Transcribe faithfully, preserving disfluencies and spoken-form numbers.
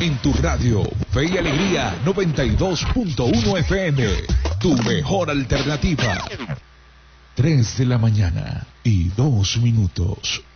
En tu radio, Fe y Alegría noventa y dos punto uno F M. Tu mejor alternativa. Tres de la mañana y dos minutos.